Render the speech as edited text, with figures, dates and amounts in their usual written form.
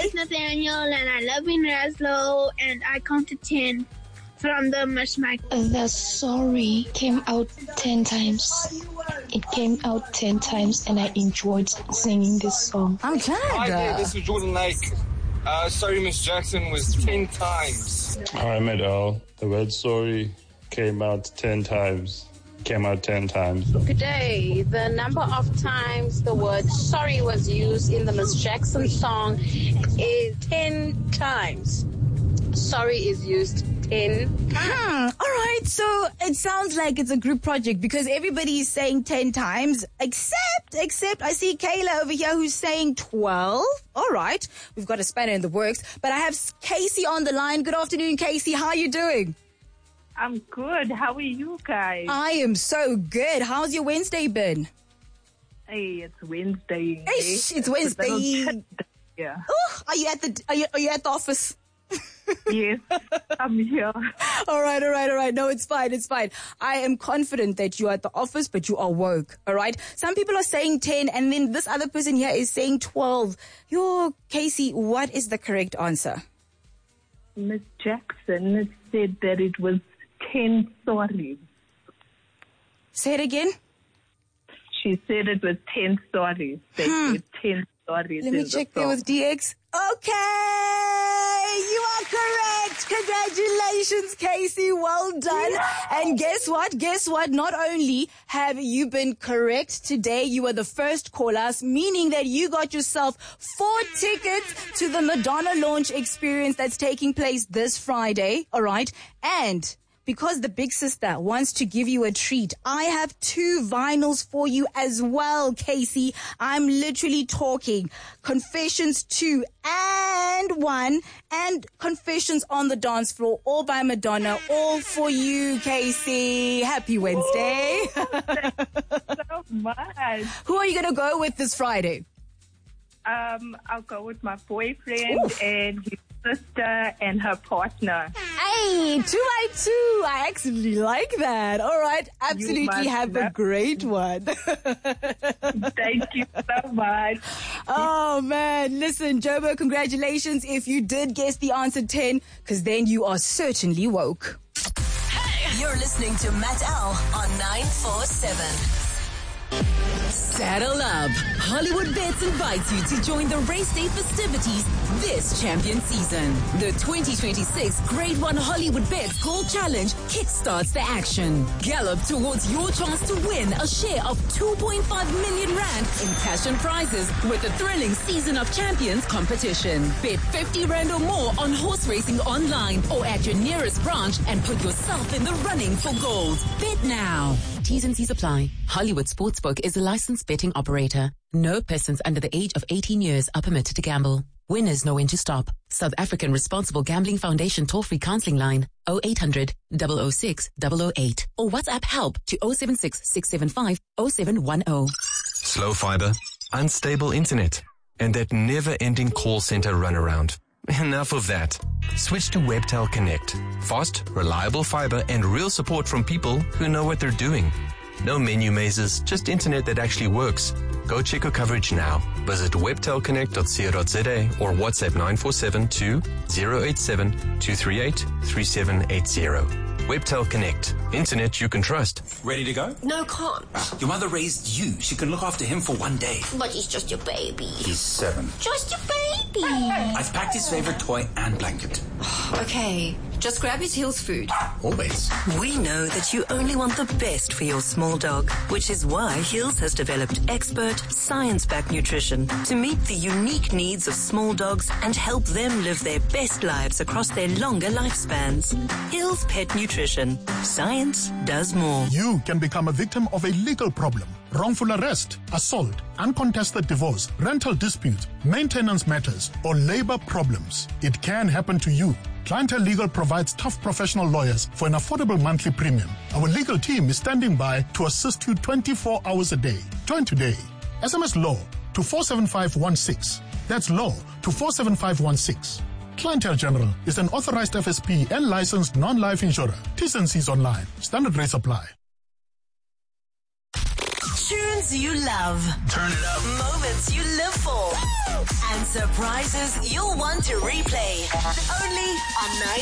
is Nathaniel, and I live in Raslo, and I counted 10 from the Mishmash. The sorry came out 10 times. It came out 10 times, and I enjoyed singing this song. I'm glad. Hi there, this is Jordan Lake. Sorry, Miss Jackson was 10 times. Hi, Medal. The word sorry came out 10 times. Good day. The number of times the word sorry was used in the Miss Jackson song is 10 times. Sorry is used 10 times. All right, so it sounds like it's a group project because everybody is saying 10 times, except I see Kayla over here who's saying 12. All right, we've got a spanner in the works, but I have Casey on the line. Good afternoon, Casey. How are you doing? I'm good. How are you guys? I am so good. How's your Wednesday been? Hey, it's Wednesday. It's Wednesday. Yeah. Oh, are you at the office? Yes, I'm here. All right. No, it's fine. I am confident that you are at the office, but you are woke. All right. Some people are saying 10, and then this other person here is saying 12. Casey, what is the correct answer? Miss Jackson said that it was 10 sorries. Say it again. She said it was 10 sorries. They said 10 sorries. Let me check there with DX. Okay, you are correct. Congratulations, Casey. Well done. Yeah. And guess what? Not only have you been correct today, you are the first caller, meaning that you got yourself 4 tickets to the Madonna launch experience that's taking place this Friday. All right. And because the big sister wants to give you a treat, I have 2 vinyls for you as well, Casey. I'm literally talking Confessions 2 and 1 and Confessions on the Dance Floor, all by Madonna, all for you, Casey. Happy Wednesday. Thank you so much. Who are you going to go with this Friday? I'll go with my boyfriend and his sister and her partner. Hey, 2 by 2. I actually like that. All right. Absolutely have a great one. Thank you so much. Oh, man. Listen, Jobo, congratulations if you did guess the answer 10, because then you are certainly woke. Hey! You're listening to Matt L on 947. Saddle up. Hollywood Bets invites you to join the race day festivities this champion season. The 2026 Grade 1 Hollywood Bets Gold Challenge kickstarts the action. Gallop towards your chance to win a share of 2.5 million rand in cash and prizes with the thrilling Season of Champions competition. Bet 50 rand or more on horse racing online or at your nearest branch and put yourself in the running for gold. Bet now. T's and C's apply. Hollywood Sportsbook is a licensed betting operator. No persons under the age of 18 years are permitted to gamble. Winners know when to stop. South African Responsible Gambling Foundation toll-free counseling line 0800 006 008 or WhatsApp help to 076 675 0710. Slow fiber, unstable internet, and that never-ending call center runaround. Enough of that. Switch to Webtel Connect. Fast, reliable fiber and real support from people who know what they're doing. No menu mazes, just internet that actually works. Go check your coverage now. Visit webtelconnect.co.za or WhatsApp 947-2-087-238-3780. Webtel Connect. Internet you can trust. Ready to go? No, can't. Your mother raised you. She can look after him for one day. But he's just your baby. He's 7. Just your baby. I've packed his favorite toy and blanket. Okay, just grab his Hills food. Always. We know that you only want the best for your small dog, which is why Hills has developed expert, science-backed nutrition to meet the unique needs of small dogs and help them live their best lives across their longer lifespans. Hills Pet Nutrition. Science does more. You can become a victim of a legal problem. Wrongful arrest, assault, uncontested divorce, rental dispute, maintenance matters, or labor problems. It can happen to you. Clientele Legal provides tough professional lawyers for an affordable monthly premium. Our legal team is standing by to assist you 24 hours a day. Join today. SMS LAW to 47516. That's LAW to 47516. Clientele General is an authorized FSP and licensed non-life insurer. T's and C's online. Standard rates apply. Tune Tunes you love. Turn it up. Moments you live for. And surprises you'll want to replay. Only on 9.